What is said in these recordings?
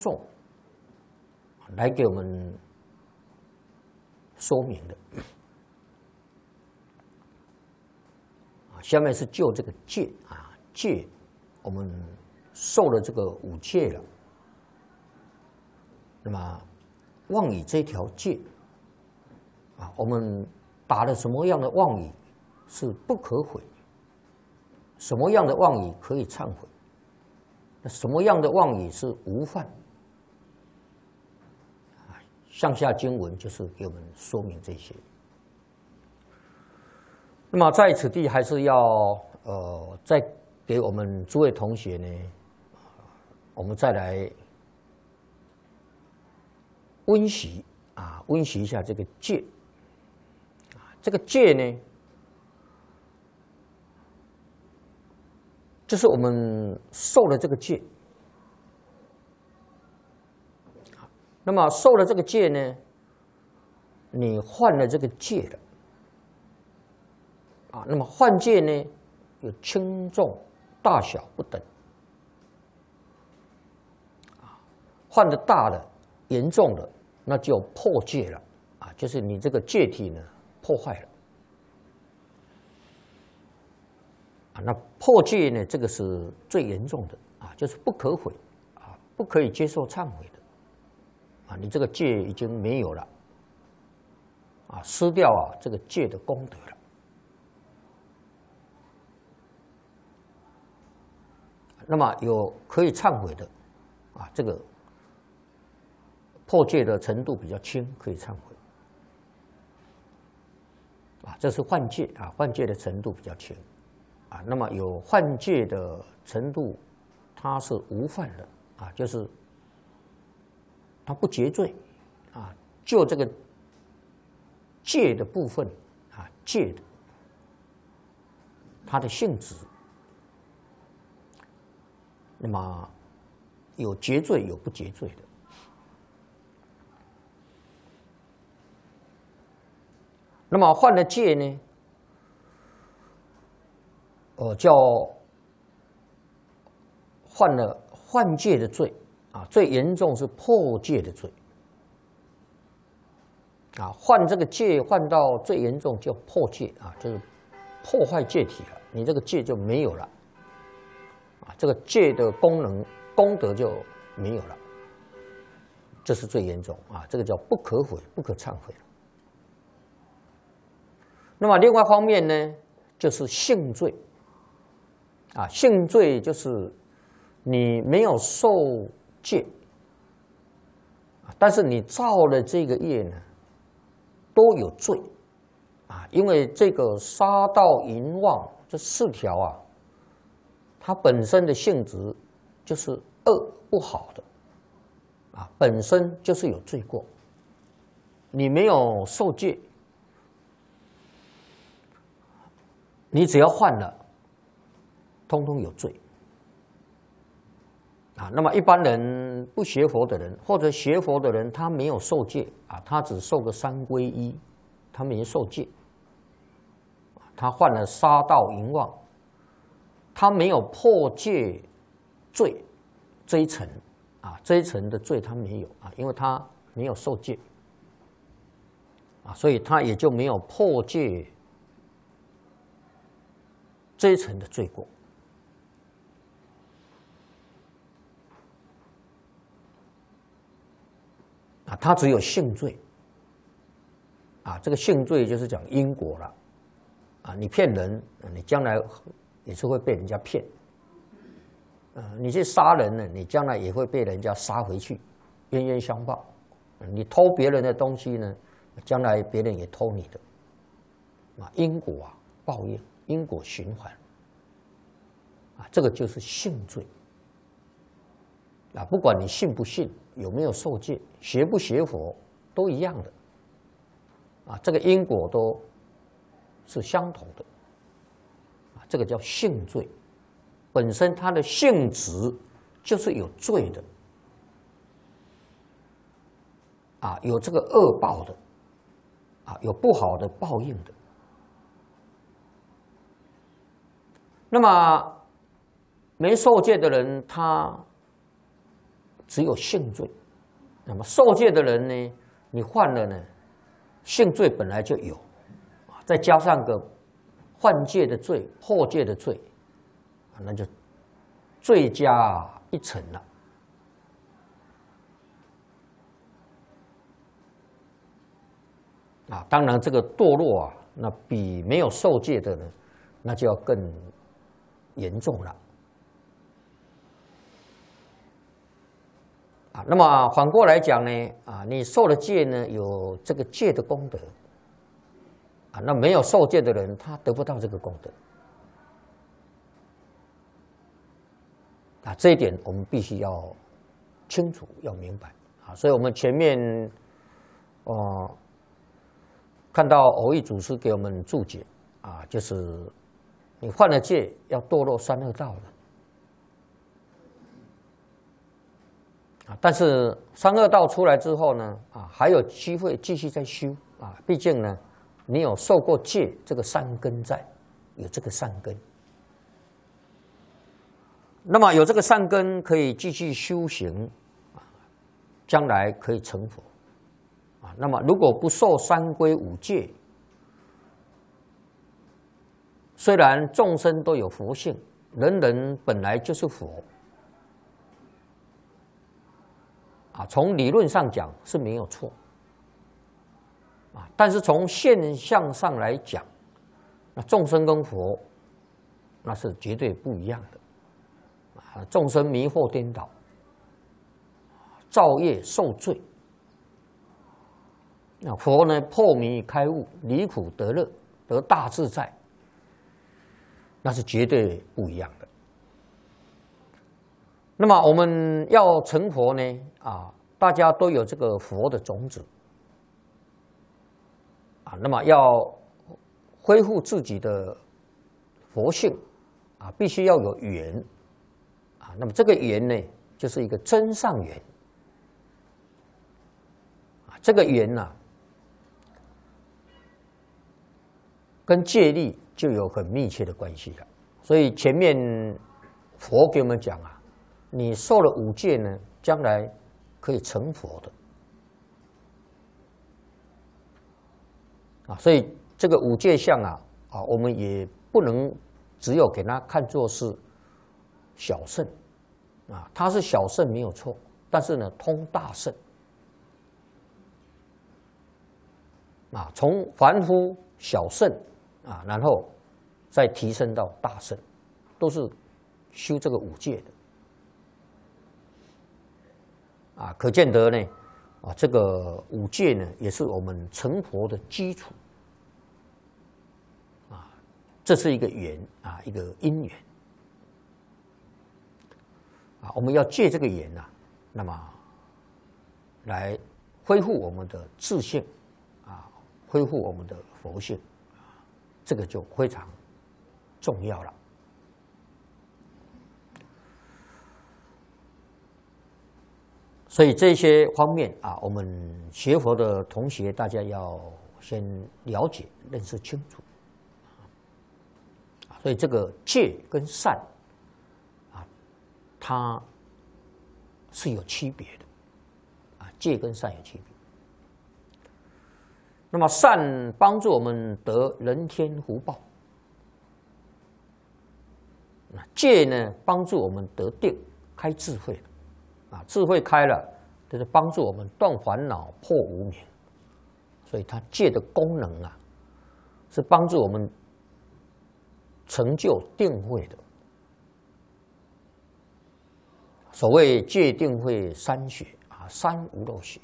众来给我们说明的。下面是就这个戒戒，我们受了这个五戒了。那么妄语这条戒我们打了什么样的妄语是不可悔？什么样的妄语可以忏悔？那什么样的妄语是无犯？上下经文就是给我们说明这些。那么在此地还是要再给我们诸位同学呢，我们再来温习温习一下这个戒。这个戒呢，就是我们受了这个戒。那么受了这个戒呢，你犯了这个戒了那么犯戒呢，有轻重大小不等犯的大的严重的，那就破戒了就是你这个戒体呢破坏了那破戒呢，这个是最严重的就是不可悔不可以接受忏悔的你这个戒已经没有了失掉这个戒的功德了。那么有可以忏悔的这个破戒的程度比较轻，可以忏悔这是犯戒犯戒的程度比较轻那么有犯戒的程度，它是无犯的就是它不结罪就这个戒的部分戒的它的性质，那么有结罪有不结罪的。那么犯了戒呢叫犯了犯戒的罪最严重是破戒的罪犯这个戒犯到最严重叫破戒就是破坏戒体了，你这个戒就没有了这个戒的功能功德就没有了，这是最严重这个叫不可悔不可忏悔了。那么另外一方面呢，就是性罪性罪就是你没有受戒但是你造了这个业呢都有罪因为这个杀盗淫妄这4条它本身的性质就是恶不好的本身就是有罪过。你没有受戒，你只要犯了通通有罪那么一般人不学佛的人，或者学佛的人，他没有受戒他只受个3皈依，他没受戒他犯了杀盗淫妄，他没有破戒罪这一层这一层的罪他没有因为他没有受戒所以他也就没有破戒这一层的罪过他只有性罪这个性罪就是讲因果了你骗人你将来也是会被人家骗你去杀人呢，你将来也会被人家杀回去，冤冤相报你偷别人的东西呢，将来别人也偷你的因果报应，因果循环这个就是性罪不管你信不信，有没有受戒，学不学佛都一样的这个因果都是相同的这个叫性罪，本身它的性质就是有罪的有这个恶报的有不好的报应的。那么没受戒的人，他只有性罪。那么受戒的人呢，你犯了呢，性罪本来就有，再加上个犯戒的罪、破戒的罪，那就罪加一层了。当然这个堕落啊，那比没有受戒的人，那就要更严重了。那么反过来讲呢，你受了戒呢，有这个戒的功德，那没有受戒的人，他得不到这个功德。这一点我们必须要清楚、要明白所以我们前面看到偶益祖师给我们注解就是你犯了戒，要堕落三恶道了。但是三恶道出来之后呢，还有机会继续再修毕竟呢，你有受过戒，这个善根在，有这个善根。那么有这个善根可以继续修行将来可以成佛那么如果不受三规五戒，虽然众生都有佛性，人人本来就是佛从理论上讲是没有错但是从现象上来讲，那众生跟佛那是绝对不一样的众生迷惑颠倒，造业受罪。那佛呢，破迷开悟，离苦得乐，得大自在，那是绝对不一样的。那么我们要成佛呢，大家都有这个佛的种子那么要恢复自己的佛性必须要有缘那么这个缘呢，就是一个真上缘这个缘跟戒律就有很密切的关系了。所以前面佛给我们讲你受了五戒呢，将来可以成佛的所以这个五戒相我们也不能只有给它看作是小圣它是小圣没有错，但是呢通大圣从凡夫小圣然后再提升到大圣，都是修这个五戒的可见得呢这个五戒呢也是我们成佛的基础这是一个缘一个因缘我们要借这个缘那么来恢复我们的自性恢复我们的佛性这个就非常重要了。所以这些方面我们学佛的同学大家要先了解认识清楚所以这个戒跟善它是有区别的戒跟善有区别。那么善帮助我们得人天福报，戒呢帮助我们得定开智慧智慧开了就是帮助我们断烦恼破无明，所以它戒的功能是帮助我们成就定慧的。所谓戒定慧三学三无漏学。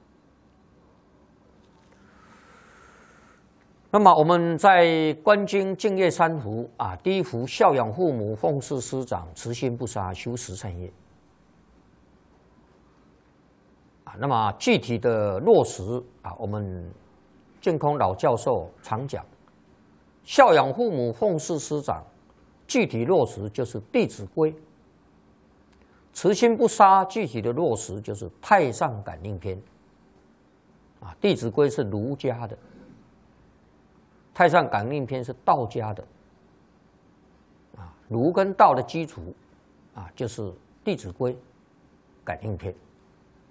那么我们在观经净业三福第一福孝养父母，奉事师长，慈心不杀，修十善业那么具体的落实我们净空老教授常讲，孝养父母，奉事师长，具体落实就是《弟子规》；慈心不杀，具体的落实就是《太上感应篇》《弟子规》是儒家的，《太上感应篇》是道家的儒跟道的基础就是《弟子规》 感应篇。